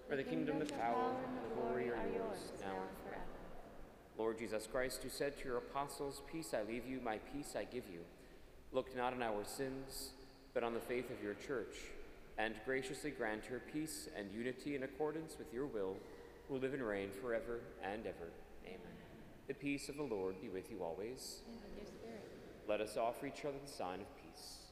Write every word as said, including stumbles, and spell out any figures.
For the kingdom, the power, and the glory are yours, now and forever. Lord Jesus Christ, who said to your apostles, "Peace I leave you, my peace I give you," look not on our sins, but on the faith of your church, and graciously grant her peace and unity in accordance with your will, who live and reign forever and ever. Amen. The peace of the Lord be with you always. And with your spirit. Let us offer each other the sign of peace.